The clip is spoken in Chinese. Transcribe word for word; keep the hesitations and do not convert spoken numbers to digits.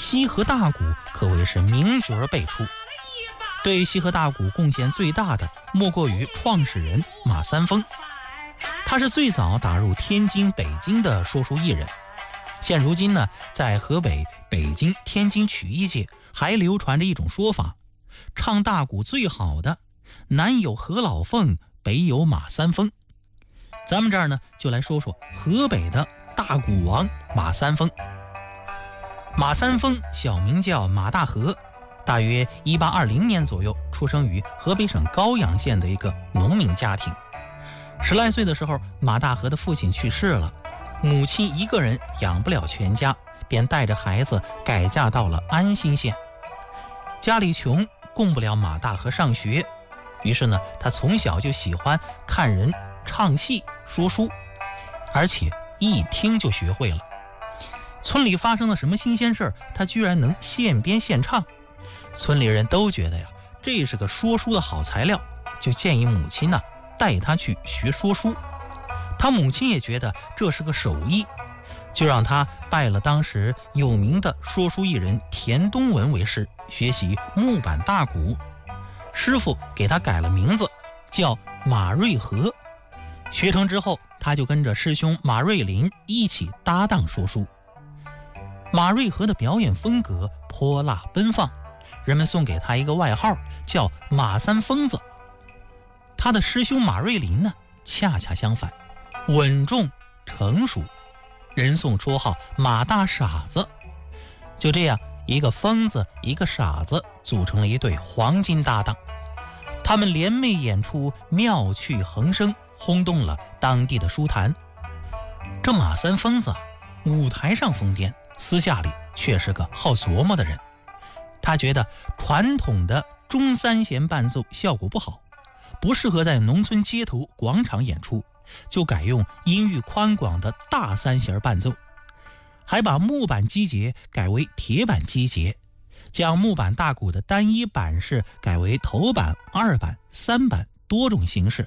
西河大鼓可谓是名角辈出。对西河大鼓贡献最大的莫过于创始人马三丰，他是最早打入天津、北京的说书艺人。现如今呢，在河北、北京、天津曲艺界还流传着一种说法，唱大鼓最好的南有何老凤，北有马三丰。咱们这儿呢，就来说说河北的大鼓王马三丰。马三丰小名叫马大和，大约一八二零年左右出生于河北省高阳县的一个农民家庭。十来岁的时候，马大和的父亲去世了，母亲一个人养不了全家，便带着孩子改嫁到了安新县。家里穷，供不了马大和上学，于是呢，他从小就喜欢看人唱戏说书，而且一听就学会了。村里发生了什么新鲜事，他居然能现编现唱。村里人都觉得呀，这是个说书的好材料，就建议母亲呢带他去学说书。他母亲也觉得这是个手艺，就让他拜了当时有名的说书艺人田东文为师，学习木板大鼓。师傅给他改了名字，叫马瑞和。学成之后，他就跟着师兄马瑞林一起搭档说书。马瑞和的表演风格泼辣奔放，人们送给他一个外号叫马三疯子。他的师兄马瑞林呢，恰恰相反，稳重成熟，人送绰号马大傻子。就这样，一个疯子一个傻子组成了一对黄金搭档，他们联袂演出，妙趣横生，轰动了当地的书坛。这马三疯子舞台上疯癫，私下里却是个好琢磨的人。他觉得传统的中三弦伴奏效果不好，不适合在农村街头广场演出，就改用音域宽广的大三弦伴奏，还把木板击节改为铁板击节，将木板大鼓的单一板式改为头板、二板、三板多种形式，